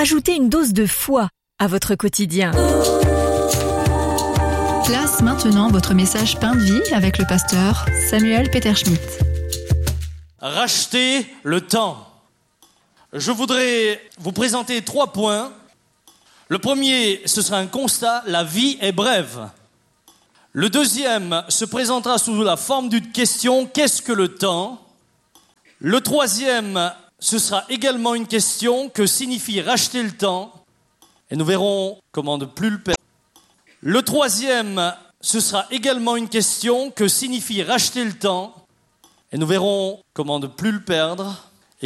Ajoutez une dose de foi à votre quotidien. Place maintenant votre message Pain de vie avec le pasteur Samuel Peter Schmidt. Racheter le temps. Je voudrais vous présenter 3 points. Le premier, ce sera un constat, la vie est brève. Le deuxième se présentera sous la forme d'une question, qu'est-ce que le temps ? Le troisième, ce sera également une question, que signifie racheter le temps ? Et nous verrons comment ne plus le perdre. Le troisième, ce sera également une question, que signifie racheter le temps ? Et nous verrons comment ne plus le perdre.